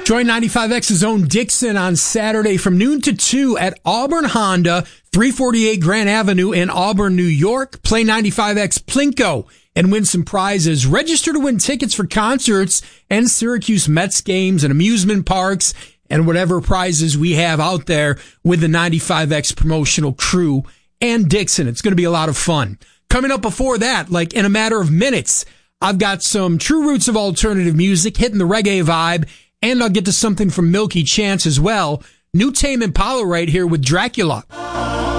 Join 95X's own Dixon on Saturday from noon to 2 at Auburn Honda, 348 Grant Avenue in Auburn, New York. Play 95X Plinko and win some prizes. Register to win tickets for concerts and Syracuse Mets games and amusement parks and whatever prizes we have out there with the 95X promotional crew and Dixon. It's going to be a lot of fun. Coming up before that, like in a matter of minutes, I've got some True Roots of Alternative Music hitting the reggae vibe, and I'll get to something from Milky Chance as well. New Tame Impala right here with Dracula.